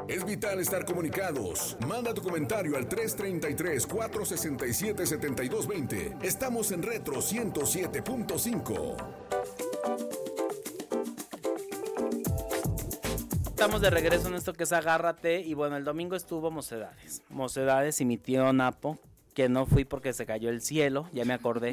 Es vital estar comunicados. Manda tu comentario al 333-467-7220. Estamos en Retro 107.5. Estamos de regreso en esto que es Agárrate. Y bueno, el domingo estuvo Mocedades y mi tío Napo, que no fui porque se cayó el cielo, ya me acordé.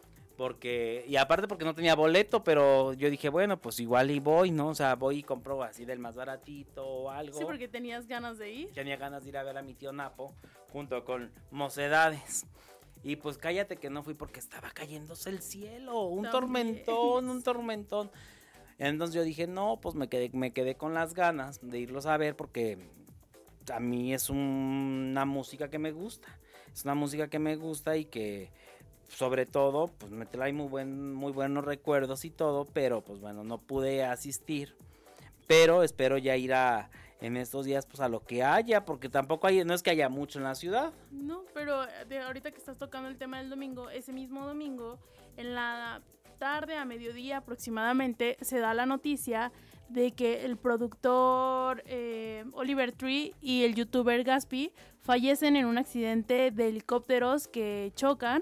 Y aparte porque no tenía boleto, pero yo dije, bueno, pues igual y voy, ¿no? O sea, voy y compro así del más baratito o algo. Sí, porque tenías ganas de ir. Tenía ganas de ir a ver a mi tío Napo junto con Mocedades. Y pues cállate que no fui porque estaba cayéndose el cielo, un tormentón. Entonces yo dije, no, pues me quedé con las ganas de irlos a ver porque a mí es una música que me gusta. Es una música que me gusta y que sobre todo pues me trae muy buenos recuerdos y todo, pero pues bueno, no pude asistir. Pero espero ya ir en estos días pues a lo que haya, porque tampoco no es que haya mucho en la ciudad. No, pero ahorita que estás tocando el tema del domingo, ese mismo domingo, en la tarde a mediodía aproximadamente, se da la noticia de que el productor Oliver Tree y el youtuber Gatsby fallecen en un accidente de helicópteros que chocan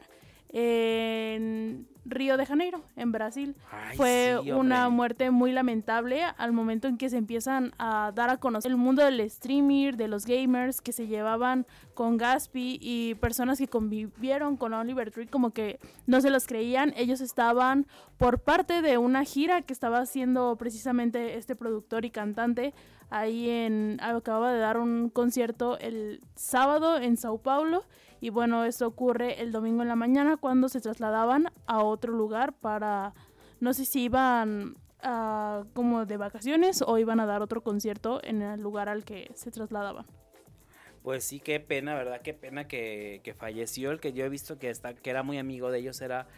en Río de Janeiro, en Brasil. Fue sí, una muerte muy lamentable al momento en que se empiezan a dar a conocer el mundo del streaming, de los gamers que se llevaban con Gatsby y personas que convivieron con Oliver Tree como que no se los creían. Ellos estaban por parte de una gira que estaba haciendo precisamente este productor y cantante acababa de dar un concierto el sábado en Sao Paulo. Y bueno, esto ocurre el domingo en la mañana cuando se trasladaban a otro lugar para, no sé si iban como de vacaciones o iban a dar otro concierto en el lugar al que se trasladaban. Pues sí, qué pena, ¿verdad? Qué pena que falleció. El que yo he visto que era muy amigo de ellos era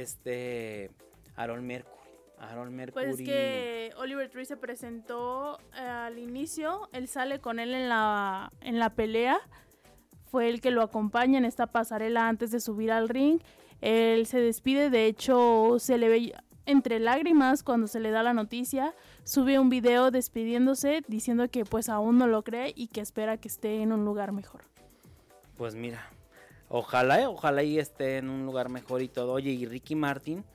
Aaron Mercury. Pues es que Oliver Tree se presentó al inicio, él sale con él en la pelea. Fue el que lo acompaña en esta pasarela antes de subir al ring. Él se despide, de hecho se le ve entre lágrimas cuando se le da la noticia. Sube un video despidiéndose, diciendo que pues aún no lo cree y que espera que esté en un lugar mejor. Pues mira, ojalá y esté en un lugar mejor y todo. Oye, y Ricky Martin,